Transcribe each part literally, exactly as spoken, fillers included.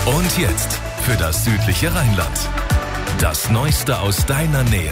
Und jetzt für das südliche Rheinland. Das Neueste aus deiner Nähe.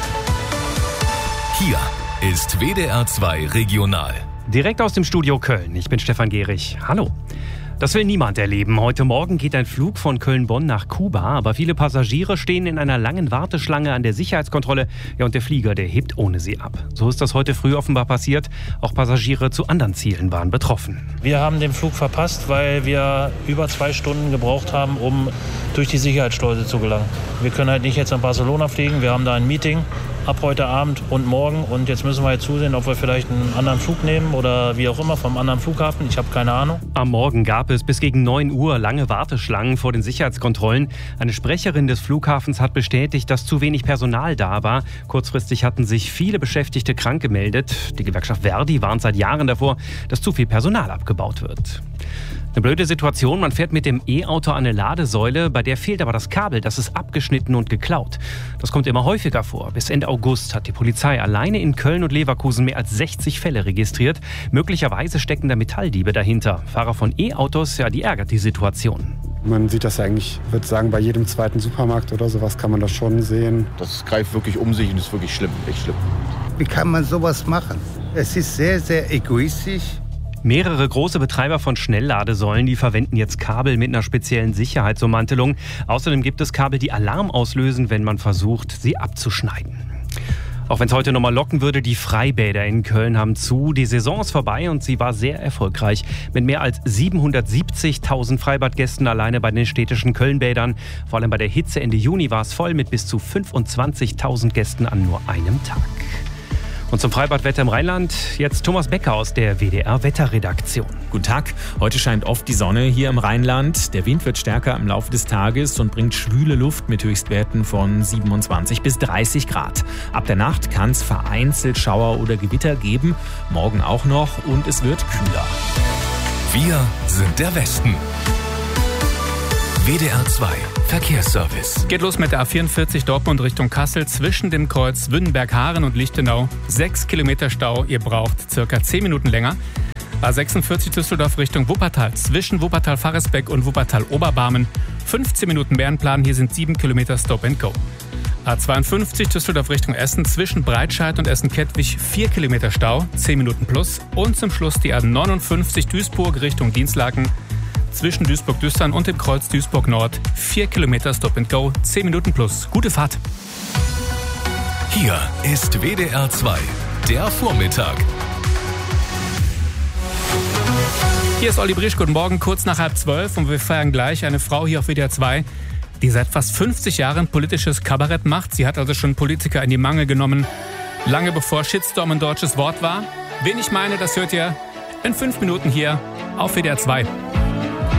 Hier ist W D R zwei Regional. Direkt aus dem Studio Köln. Ich bin Stefan Gehrig. Hallo. Das will niemand erleben. Heute Morgen geht ein Flug von Köln-Bonn nach Kuba, aber viele Passagiere stehen in einer langen Warteschlange an der Sicherheitskontrolle. Ja, und der Flieger, der hebt ohne sie ab. So ist das heute früh offenbar passiert. Auch Passagiere zu anderen Zielen waren betroffen. Wir haben den Flug verpasst, weil wir über zwei Stunden gebraucht haben, um durch die Sicherheitsschleuse zu gelangen. Wir können halt nicht jetzt nach Barcelona fliegen. Wir haben da ein Meeting ab heute Abend und morgen. Und jetzt müssen wir jetzt zusehen, ob wir vielleicht einen anderen Flug nehmen oder wie auch immer vom anderen Flughafen. Ich habe keine Ahnung. Am Morgen gab es bis gegen neun Uhr lange Warteschlangen vor den Sicherheitskontrollen. Eine Sprecherin des Flughafens hat bestätigt, dass zu wenig Personal da war. Kurzfristig hatten sich viele Beschäftigte krank gemeldet. Die Gewerkschaft Verdi warnt seit Jahren davor, dass zu viel Personal abgebaut wird. Eine blöde Situation, man fährt mit dem E-Auto an eine Ladesäule, bei der fehlt aber das Kabel, das ist abgeschnitten und geklaut. Das kommt immer häufiger vor. Bis Ende August hat die Polizei alleine in Köln und Leverkusen mehr als sechzig Fälle registriert. Möglicherweise stecken da Metalldiebe dahinter. Fahrer von E-Autos, ja, die ärgert die Situation. Man sieht das ja eigentlich, ich würde sagen, bei jedem zweiten Supermarkt oder sowas kann man das schon sehen. Das greift wirklich um sich und ist wirklich schlimm, echt schlimm. Wie kann man sowas machen? Es ist sehr, sehr egoistisch. Mehrere große Betreiber von Schnellladesäulen, die verwenden jetzt Kabel mit einer speziellen Sicherheitsummantelung. Außerdem gibt es Kabel, die Alarm auslösen, wenn man versucht, sie abzuschneiden. Auch wenn es heute nochmal locken würde, die Freibäder in Köln haben zu. Die Saison ist vorbei und sie war sehr erfolgreich. Mit mehr als siebenhundertsiebzigtausend Freibadgästen alleine bei den städtischen Kölnbädern. Vor allem bei der Hitze Ende Juni war es voll mit bis zu fünfundzwanzigtausend Gästen an nur einem Tag. Und zum Freibadwetter im Rheinland jetzt Thomas Becker aus der W D R-Wetterredaktion. Guten Tag. Heute scheint oft die Sonne hier im Rheinland. Der Wind wird stärker im Laufe des Tages und bringt schwüle Luft mit Höchstwerten von siebenundzwanzig bis dreißig Grad. Ab der Nacht kann es vereinzelt Schauer oder Gewitter geben. Morgen auch noch und es wird kühler. Wir sind der Westen. W D R zwei Verkehrsservice. Geht los mit der A vierundvierzig Dortmund Richtung Kassel zwischen dem Kreuz Wünnenberg-Haaren und Lichtenau. Sechs Kilometer Stau, ihr braucht circa zehn Minuten länger. A sechsundvierzig Düsseldorf Richtung Wuppertal zwischen Wuppertal-Faresbeck und Wuppertal-Oberbarmen. fünfzehn Minuten Bärenplan, hier sind sieben Kilometer Stop and Go. A zweiundfünfzig Düsseldorf Richtung Essen zwischen Breitscheid und Essen-Kettwig vier Kilometer Stau, zehn Minuten plus. Und zum Schluss die A neunundfünfzig Duisburg Richtung Dienstlaken. Zwischen Duisburg-Düstern und dem Kreuz Duisburg-Nord. vier Kilometer Stop and Go, zehn Minuten plus. Gute Fahrt. Hier ist W D R zwei, der Vormittag. Hier ist Olli Brisch, guten Morgen, kurz nach halb zwölf. Und wir feiern gleich eine Frau hier auf W D R zwei, die seit fast fünfzig Jahren politisches Kabarett macht. Sie hat also schon Politiker in die Mangel genommen, lange bevor Shitstorm ein deutsches Wort war. Wen ich meine, das hört ihr in fünf Minuten hier auf W D R zwei.